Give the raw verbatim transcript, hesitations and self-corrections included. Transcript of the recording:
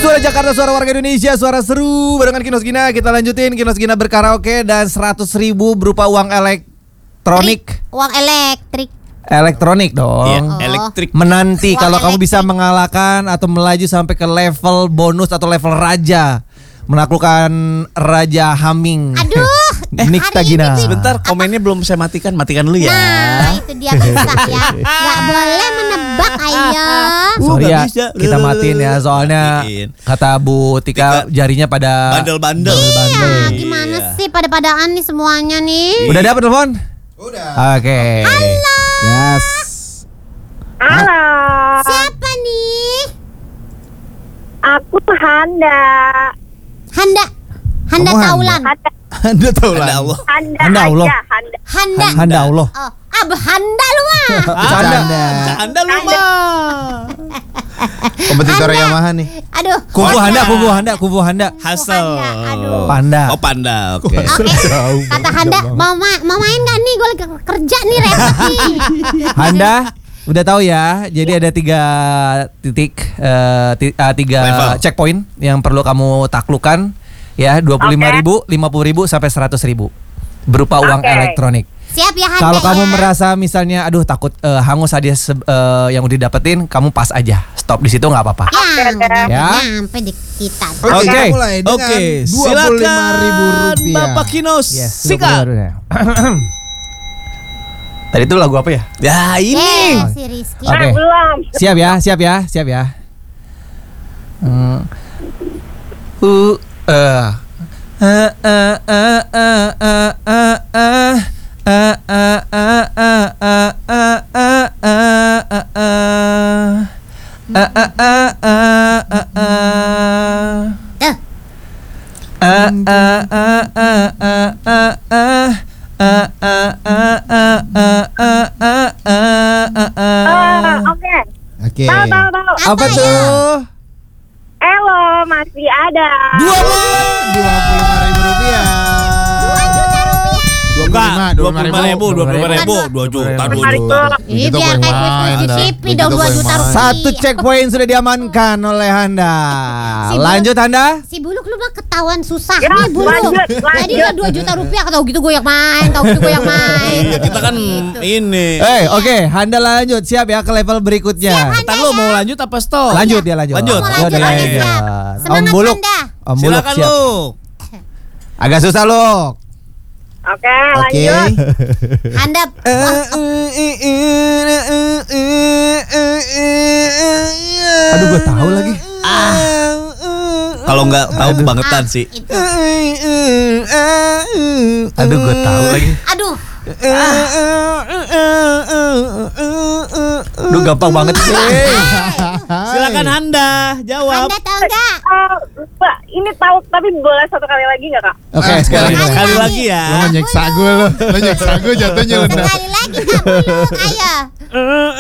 Suara Jakarta, suara warga Indonesia, suara seru barengan Kinos Gina. Kita lanjutin Kinos Gina berkaraoke dan seratus ribu berupa uang elektronik. Trik, uang elektrik. Elektronik dong. Iya, Oh. elektrik. Menanti Uang kalau kamu elektrik. bisa mengalahkan atau melaju sampai ke level bonus atau level raja, menaklukkan Raja Haming. Aduh, Nikta hari ini Gina. tuh- Sebentar, komennya belum saya matikan, matikan dulu ya. Nah, itu dia susah ya. Gak boleh menebak, ayo. Sorry Uh, ya, nggak bisa. kita matiin ya soalnya Matiin. kata Bu Tika Tika, jarinya pada Bandel-bandel. Iya, gimana Iya. sih pada-padaan nih semuanya nih? Udah dapat telepon? Udah. Oke. Halo. Yes. Halo, Siapa nih? aku Handa. Handa. Handa Kamu Handa? Taulan. Handa, Anda tahu Ada lah. Allah. Handa, Handa Allah. aja, Handa. Handa. Handa Allah. Oh, Ab Handa lu mah. Bercanda. Anda lupa. Kompetitor Yamaha nih. Aduh. Kubu Handa, kubu Handa, kubu Handa. Hasil. Handa, aduh. Panda. Oh, panda. Oke. Oke, kata Handa mau ma- mau main gak nih? Gue lagi kerja nih, repot nih. Handa, udah tahu ya. Jadi ada tiga titik, eh, ti- ah, tiga Level. checkpoint yang perlu kamu taklukkan. Ya, dua puluh lima ribu, lima puluh ribu sampai seratus ribu berupa uang Oke. elektronik. Siap ya Handa. Kalau kamu ya? merasa misalnya, aduh takut eh, hangus hadiah se- eh, yang udah dapetin, kamu pas aja, stop di situ nggak apa-apa. Ya, nggak Ya. nyampe di kita. Oke, Oke. kita mulai dengan Oke, dua puluh lima ribu silakan rupiah. Bapak Kinos. Yes, Sikat. Tadi itu lagu apa ya? Ya Eh, ini. si Rizky. Oke. Ah, belum. Siap ya, siap ya, siap ya. Hmm. Uh, eh. Eh, eh, eh, eh, eh, eh, eh. Eh, eh, eh, eh, eh, eh, eh, eh, eh, eh. Eh, eh, eh, eh, eh, eh. Tuh. Eh, eh, eh, eh, eh, eh, eh. Eh, eh, eh, eh, eh, eh, eh, eh, eh. Ah, Oke. Oke. Tahu, tahu, tahu. Apa tuh? Elo masih ada. Dua puluh. Dua puluh lima ribu rupiah. Dua juta rupiah. Enggak, dua puluh lima ribu, dua puluh lima ribu, dua juta, dua juta. Ih, Begitu biar gue kayak main, kuis dah. T V dong, Begitu dua gue juta main. rupiah. Satu checkpoint sudah diamankan oleh Handa. Si Bu- Lanjut Handa. Si Buluk lu mah ketahuan susah Ya, nih Buluk. lanjut, Jadi lanjut. udah dua juta rupiah, tau gitu gue yang main, tau gitu gue yang main. Iya, kita kan ini. Eh, oke, Handa lanjut. Siap ya ke level berikutnya. Ntar lu mau lanjut apa stop? Lanjut ya, lanjut. Lanjut. Mau Ya lanjut udah, aja, ya. siap. Om Semangat, Buluk. Handa. Om Buluk Silakan siap. lu. Agak susah lu. Oke, Oke. lanjut. Handa. Wah, Aduh, gue tahu lagi. Kalau nggak tahu kebangetan sih. itu. Aduh, gue tahu lagi. Aduh. Aduh, gampang banget sih. Silakan Handa jawab. Handa tahu enggak? Oh, Mbak, ini tahu tapi boleh satu kali lagi nggak kak? Oke, sekali. Sekali Sekali lagi. lagi ya. Lo nyeksa gue lo. Lo nyeksa gue jatuhnya lo. Sekali lagi Kak Buluk, ayo.